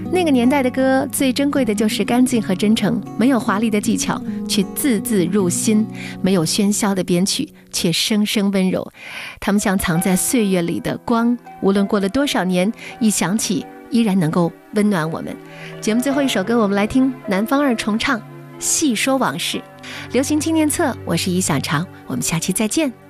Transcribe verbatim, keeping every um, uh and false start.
那个年代的歌最珍贵的就是干净和真诚，没有华丽的技巧，却字字入心；没有喧嚣的编曲，却声声温柔。他们像藏在岁月里的光，无论过了多少年，一想起依然能够温暖我们。节目最后一首歌，我们来听南方二重唱《细说往事》。流行青年册，我是易小潮，我们下期再见。